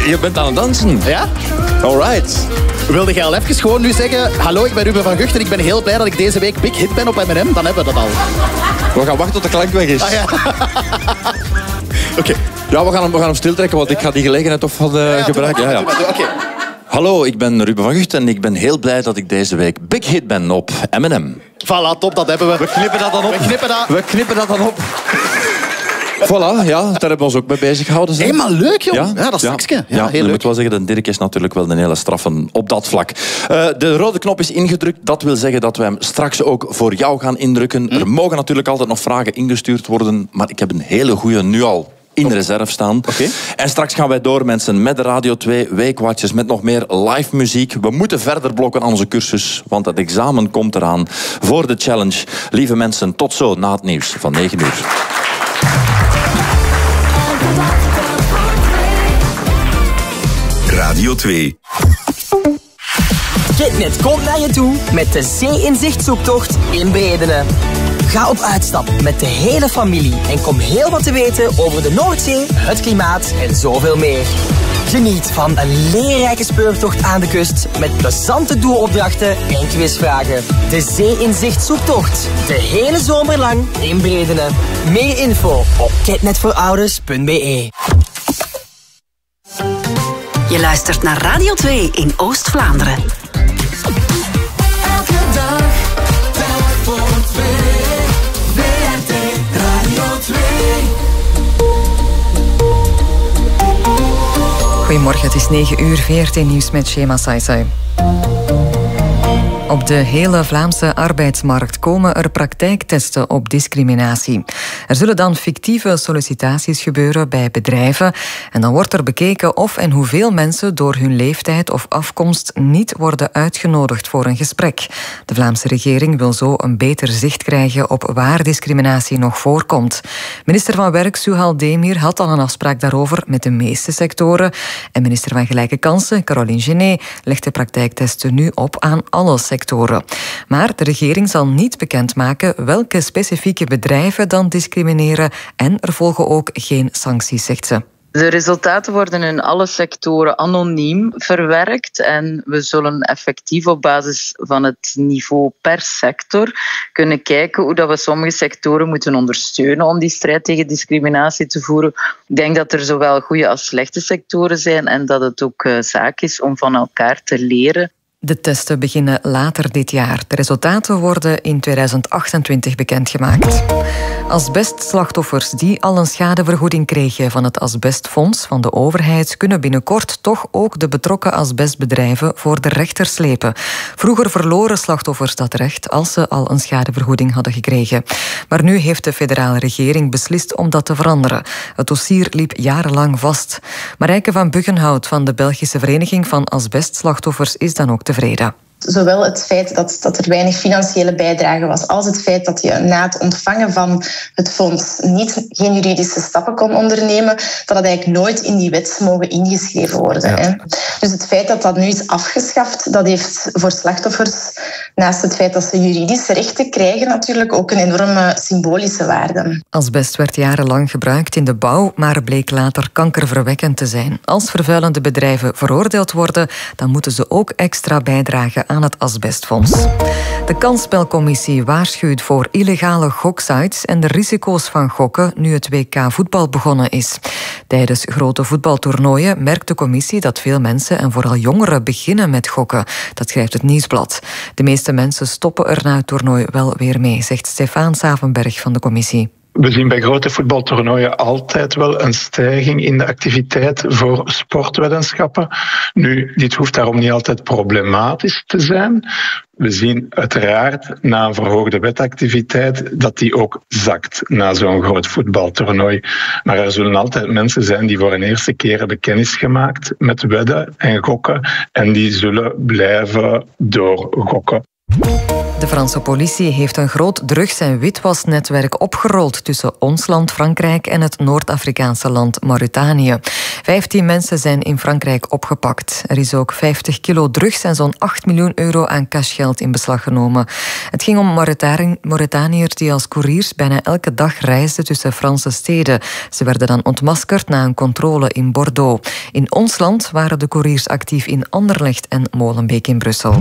Je bent aan het dansen? Ja? Alright. Wilde jij al even gewoon nu zeggen... Hallo, ik ben Ruben van Gucht en ik ben heel blij dat ik deze week big hit ben op M&M. Dan hebben we dat al. We gaan wachten tot de klank weg is. Ah, ja. Oké. Ja, we gaan hem stiltrekken, want ik ga die gelegenheid toch van gebruiken. Ja. Oké. Hallo, ik ben Ruben van Gucht en ik ben heel blij dat ik deze week big hit ben op M&M. Voilà, top, dat hebben we. We knippen dat dan op. We knippen dat dan op. Voilà, ja, daar hebben we ons ook mee bezig gehouden. Helemaal leuk, joh. Ja, dat stukje. Ja, heel ik leuk. moet wel zeggen, de Dirk is natuurlijk wel een hele straffen op dat vlak. De rode knop is ingedrukt. Dat wil zeggen dat we hem straks ook voor jou gaan indrukken. Er mogen natuurlijk altijd nog vragen ingestuurd worden, maar ik heb een hele goeie nu al in reserve staan. Okay. En straks gaan wij door, mensen, met de Radio 2 weekwatches, met nog meer live muziek. We moeten verder blokken aan onze cursus, want het examen komt eraan voor de challenge. Lieve mensen, tot zo na het nieuws van 9 uur. Radio 2. Kitnet komt naar je toe met de Zee-inzicht-zoektocht in Bredene. Ga op uitstap met de hele familie en kom heel wat te weten over de Noordzee, het klimaat en zoveel meer. Geniet van een leerrijke speurtocht aan de kust met plezante doelopdrachten en quizvragen. De Zee-inzicht-zoektocht. De hele zomer lang in Bredene. Meer info op kitnetvoorouders.be. Je luistert naar Radio 2 in Oost-Vlaanderen. Elke dag, telk voor 2. VRT Radio 2. Goedemorgen, het is 9 uur, VRT Nieuws met Shema Saisai. Op de hele Vlaamse arbeidsmarkt komen er praktijktesten op discriminatie. Er zullen dan fictieve sollicitaties gebeuren bij bedrijven en dan wordt er bekeken of en hoeveel mensen door hun leeftijd of afkomst niet worden uitgenodigd voor een gesprek. De Vlaamse regering wil zo een beter zicht krijgen op waar discriminatie nog voorkomt. Minister van Werk Suhal Demir had al een afspraak daarover met de meeste sectoren en minister van Gelijke Kansen Caroline Genet legt de praktijktesten nu op aan alle sectoren. Maar de regering zal niet bekendmaken welke specifieke bedrijven dan discrimineren en er volgen ook geen sancties, zegt ze. De resultaten worden in alle sectoren anoniem verwerkt en we zullen effectief op basis van het niveau per sector kunnen kijken hoe dat we sommige sectoren moeten ondersteunen om die strijd tegen discriminatie te voeren. Ik denk dat er zowel goede als slechte sectoren zijn en dat het ook zaak is om van elkaar te leren. De testen beginnen later dit jaar. De resultaten worden in 2028 bekendgemaakt. Asbestslachtoffers die al een schadevergoeding kregen van het Asbestfonds van de overheid kunnen binnenkort toch ook de betrokken asbestbedrijven voor de rechter slepen. Vroeger verloren slachtoffers dat recht als ze al een schadevergoeding hadden gekregen. Maar nu heeft de federale regering beslist om dat te veranderen. Het dossier liep jarenlang vast. Marijke van Buggenhout van de Belgische Vereniging van Asbestslachtoffers is dan ook tevreden. Zowel het feit dat er weinig financiële bijdrage was, als het feit dat je na het ontvangen van het fonds geen juridische stappen kon ondernemen, dat het eigenlijk nooit in die wet mogen ingeschreven worden. Ja. Hè. Dus het feit dat dat nu is afgeschaft, dat heeft voor slachtoffers, naast het feit dat ze juridische rechten krijgen, natuurlijk ook een enorme symbolische waarde. Asbest werd jarenlang gebruikt in de bouw, maar bleek later kankerverwekkend te zijn. Als vervuilende bedrijven veroordeeld worden, dan moeten ze ook extra bijdragen aan het Asbestfonds. De Kansspelcommissie waarschuwt voor illegale goksites en de risico's van gokken nu het WK voetbal begonnen is. Tijdens grote voetbaltoernooien merkt de commissie dat veel mensen en vooral jongeren beginnen met gokken. Dat schrijft het Nieuwsblad. De meeste mensen stoppen er na het toernooi wel weer mee, zegt Stefaan Savenberg van de commissie. We zien bij grote voetbaltoernooien altijd wel een stijging in de activiteit voor sportweddenschappen. Nu, dit hoeft daarom niet altijd problematisch te zijn. We zien uiteraard na een verhoogde wedactiviteit dat die ook zakt na zo'n groot voetbaltoernooi. Maar er zullen altijd mensen zijn die voor een eerste keer hebben kennis gemaakt met wedden en gokken en die zullen blijven doorgokken. De Franse politie heeft een groot drugs- en witwasnetwerk opgerold tussen ons land Frankrijk en het Noord-Afrikaanse land Mauritanië. 15 mensen zijn in Frankrijk opgepakt. Er is ook 50 kilo drugs en zo'n 8 miljoen euro aan cashgeld in beslag genomen. Het ging om Mauritaniërs die als couriers bijna elke dag reisden tussen Franse steden. Ze werden dan ontmaskerd na een controle in Bordeaux. In ons land waren de couriers actief in Anderlecht en Molenbeek in Brussel.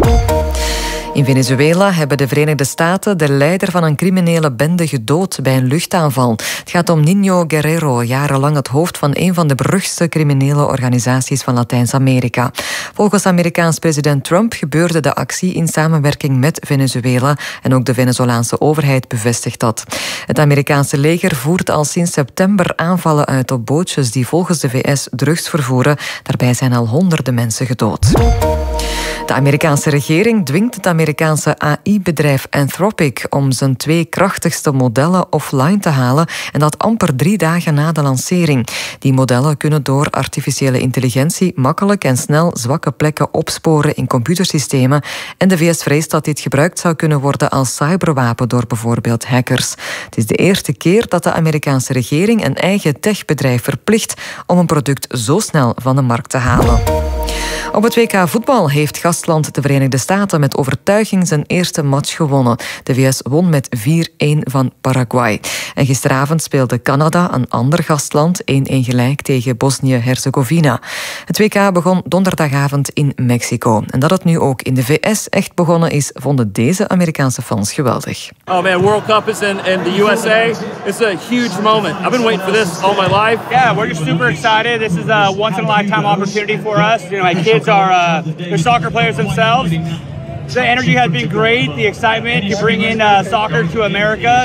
In Venezuela hebben de Verenigde Staten de leider van een criminele bende gedood bij een luchtaanval. Het gaat om Niño Guerrero, jarenlang het hoofd van een van de beruchtste criminele organisaties van Latijns-Amerika. Volgens Amerikaans president Trump gebeurde de actie in samenwerking met Venezuela en ook de Venezolaanse overheid bevestigt dat. Het Amerikaanse leger voert al sinds september aanvallen uit op bootjes die volgens de VS drugs vervoeren. Daarbij zijn al honderden mensen gedood. De Amerikaanse regering dwingt het Amerikaanse AI-bedrijf Anthropic om zijn 2 krachtigste modellen offline te halen en dat amper 3 dagen na de lancering. Die modellen kunnen door artificiële intelligentie makkelijk en snel zwakke plekken opsporen in computersystemen en de VS vreest dat dit gebruikt zou kunnen worden als cyberwapen door bijvoorbeeld hackers. Het is de eerste keer dat de Amerikaanse regering een eigen techbedrijf verplicht om een product zo snel van de markt te halen. Op het WK voetbal heeft gastland de Verenigde Staten met overtuiging zijn eerste match gewonnen. De VS won met 4-1 van Paraguay. En gisteravond speelde Canada, een ander gastland, 1-1 gelijk tegen Bosnië-Herzegovina. Het WK begon donderdagavond in Mexico. En dat het nu ook in de VS echt begonnen is, vonden deze Amerikaanse fans geweldig. Oh man, World Cup is in the USA. It's a huge moment. I've been waiting for this all my life. Yeah, we're just super excited. This is a once-in-a-lifetime opportunity for us. You know, my kids are they're soccer players themselves. The energy has been great. The excitement to bring in soccer to America.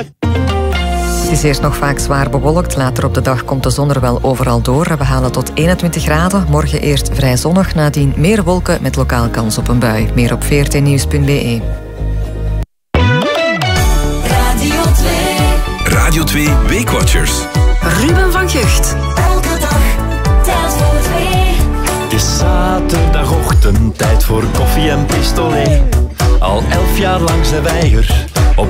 Het is eerst nog vaak zwaar bewolkt. Later op de dag komt de zon er wel overal door. We halen tot 21 graden. Morgen eerst vrij zonnig, nadien meer wolken met lokaal kans op een bui. Meer op vrtnieuws.be. Radio 2 Weekwatchers. Ruben van Gucht. Elke dag telt voor 2. Het is zaterdagochtend, tijd voor koffie en pistolet. Al 11 jaar lang zijn wij er.